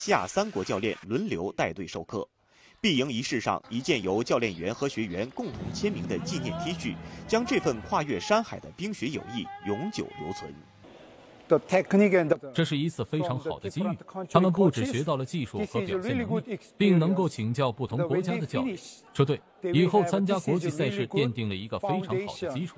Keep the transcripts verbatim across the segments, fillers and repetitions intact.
亚三国教练轮流带队授课。闭营仪式上，一件由教练员和学员共同签名的纪念 T 恤，将这份跨越山海的冰雪友谊永久留存。 这是一次非常好的机遇，他们不只学到了技术和表现能力，并能够请教不同国家的教练，这对以后参加国际赛事奠定了一个非常好的基础。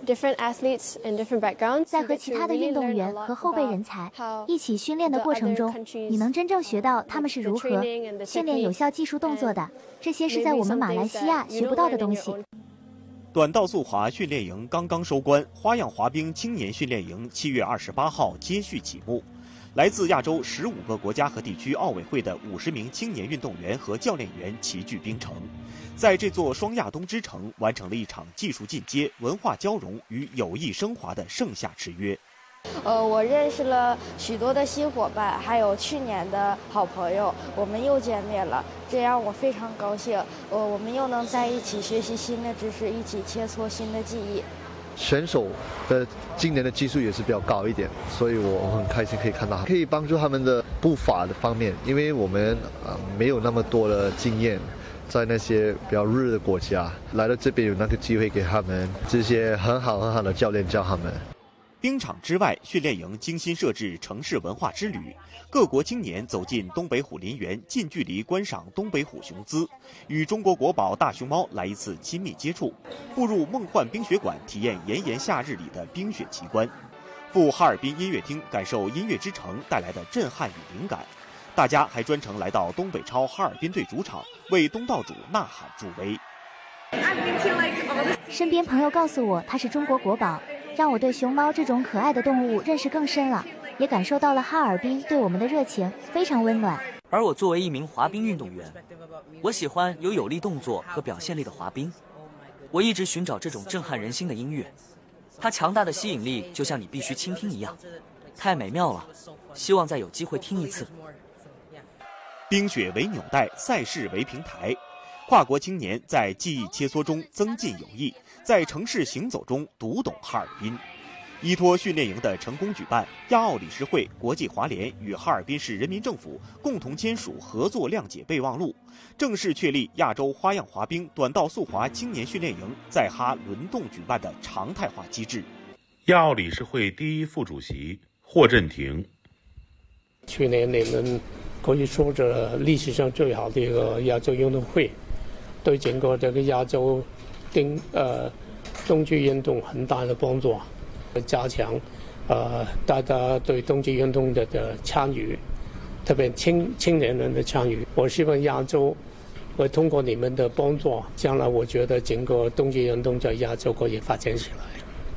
在和其他的运动员和后备人才一起训练的过程中，你能真正学到他们是如何训练有效技术动作的，这些是在我们马来西亚学不到的东西。 短道速滑训练营刚刚收官，花样滑冰青年训练营七月二十八号接续启幕。来自亚洲十五个国家和地区奥委会的五十名青年运动员和教练员齐聚冰城，在这座双亚东之城完成了一场技术进阶、文化交融与友谊升华的盛夏之约。 呃，我认识了许多的新伙伴，还有去年的好朋友，我们又见面了，这让我非常高兴。呃，我们又能在一起学习新的知识，一起切磋新的技艺。 选手的今年的技术也是比较高一点，所以我很开心可以看到，可以帮助他们的步伐的方面，因为我们呃没有那么多的经验，在那些比较热的国家来到这边有那个机会给他们这些很好很好的教练教他们。 冰场之外，训练营精心设置城市文化之旅，各国青年走进东北虎林园，近距离观赏东北虎雄姿，与中国国宝大熊猫来一次亲密接触，步入梦幻冰雪馆，体验炎炎夏日里的冰雪奇观，赴哈尔滨音乐厅感受音乐之城带来的震撼与灵感。大家还专程来到东北超哈尔滨队主场，为东道主呐喊助威。 身边朋友告诉我它是中国国宝，让我对熊猫这种可爱的动物认识更深了，也感受到了哈尔滨对我们的热情，非常温暖。 而我作为一名滑冰运动员，我喜欢有有力动作和表现力的滑冰。我一直寻找这种震撼人心的音乐，它强大的吸引力就像你必须倾听一样，太美妙了，希望再有机会听一次。 冰雪为纽带，赛事为平台，跨国青年在技艺切磋中增进友谊，在城市行走中读懂哈尔滨。依托训练营的成功举办，亚奥理事会、国际滑联与哈尔滨市人民政府共同签署合作谅解备忘录，正式确立亚洲花样滑冰短道速滑青年训练营在哈轮动举办的常态化机制。 亚奥理事会第一副主席霍震霆， 去年你们可以说着历史上最好的一个亚洲运动会，对整个这个亚洲冰呃冬季运动很大的帮助，加强呃大家对冬季运动的的参与，特别青青年人的参与。我希望亚洲会通过你们的帮助，将来我觉得整个冬季运动在亚洲可以发展起来。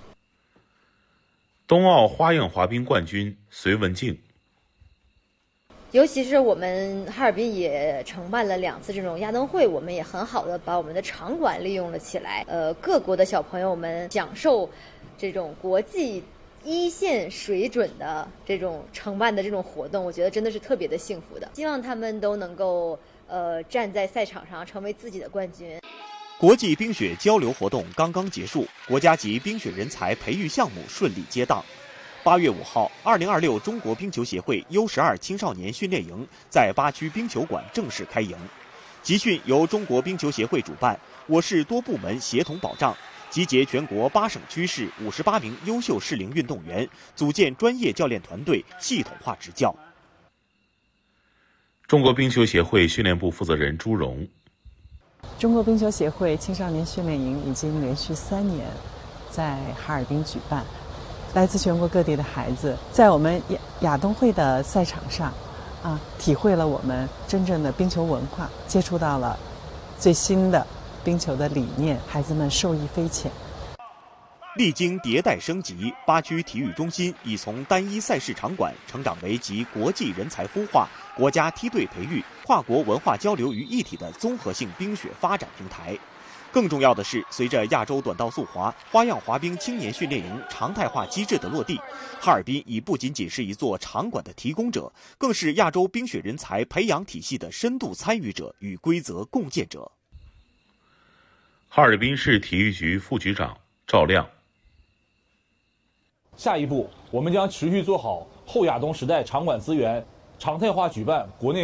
冬奥花样滑冰冠军隋文静， 尤其是我们哈尔滨也承办了两次这种亚冬会，我们也很好的把我们的场馆利用了起来。呃，各国的小朋友们享受这种国际一线水准的这种承办的这种活动，我觉得真的是特别的幸福的。希望他们都能够呃站在赛场上成为自己的冠军。 国际冰雪交流活动刚刚结束，国家级冰雪人才培育项目顺利接档。八月五号，二零二六中国冰球协会 U 十二青少年训练营在八区冰球馆正式开营。集训由中国冰球协会主办，我市多部门协同保障，集结全国八省区市五十八名优秀适龄运动员，组建专业教练团队，系统化执教。 中国冰球协会训练部负责人朱荣， 中国冰球协会青少年训练营已经连续三年在哈尔滨举办，来自全国各地的孩子在我们亚亚冬会的赛场上啊，体会了我们真正的冰球文化，接触到了最新的冰球的理念，孩子们受益匪浅。 历经迭代升级，八区体育中心已从单一赛事场馆成长为集国际人才孵化、国家梯队培育、跨国文化交流于一体的综合性冰雪发展平台。更重要的是，随着亚洲短道速滑、花样滑冰青年训练营常态化机制的落地，哈尔滨已不仅仅是一座场馆的提供者，更是亚洲冰雪人才培养体系的深度参与者与规则共建者。 哈尔滨市体育局副局长赵亮， 下一步，我们将持续做好后亚冬时代场馆资源、 常态化举办国内。